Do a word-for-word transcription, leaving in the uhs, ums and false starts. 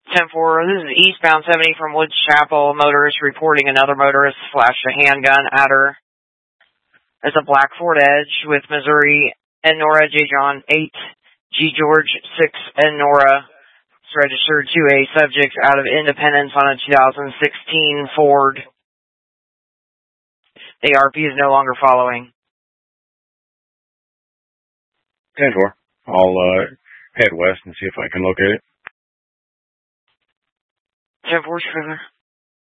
ten four, this is eastbound seventy from Woods Chapel. Motorist reporting another motorist flashed a handgun at her. It's a black Ford Edge with Missouri and Nora J. John eight, G. George six, and Nora. It's registered to a subject out of Independence on a two thousand sixteen Ford. The A R P is no longer following. ten four. I'll uh, head west and see if I can locate it. ten four, Trevor.